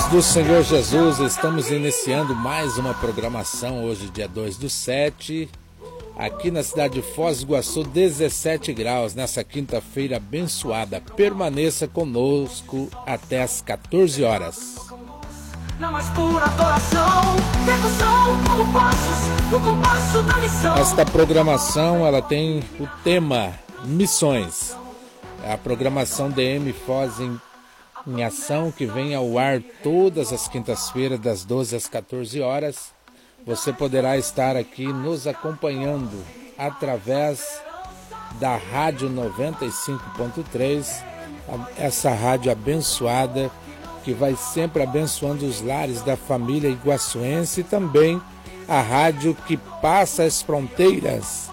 paz do Senhor Jesus, estamos iniciando mais uma programação hoje, dia 2/7, aqui na cidade de Foz do Iguaçu, 17 graus, nessa quinta-feira abençoada. Permaneça conosco até as 14 horas. Esta programação ela tem o tema Missões. É a programação DM Foz em Ação, que vem ao ar todas as quintas-feiras, das 12 às 14 horas. Você poderá estar aqui nos acompanhando através da Rádio 95.3, essa rádio abençoada, que vai sempre abençoando os lares da família iguaçuense, e também a rádio que passa as fronteiras